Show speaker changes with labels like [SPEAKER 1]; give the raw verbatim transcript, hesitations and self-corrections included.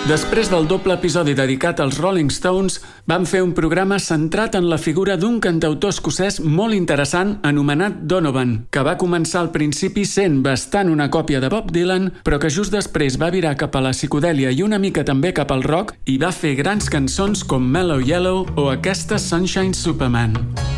[SPEAKER 1] Després del doble episodi dedicat als Rolling Stones, van fer un programa centrat en la figura d'un cantautor escocès molt interessant anomenat Donovan, que va començar al principi sent bastant una còpia de Bob Dylan, però que just després va virar cap a la psicodèlia i una mica també cap al rock i va fer grans cançons com Mellow Yellow o aquesta Sunshine Superman.